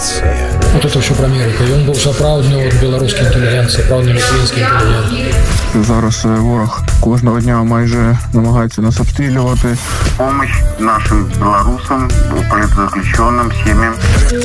нація. Вот это все про Америку. Ён быў сапраўдны беларускі інтэлігент, сапраўдны літвінскі інтэлігент. Зараз ворог кожного дня майже намагається нас обстрілювати. Помощь нашим белорусам, политзаключенным, семьям.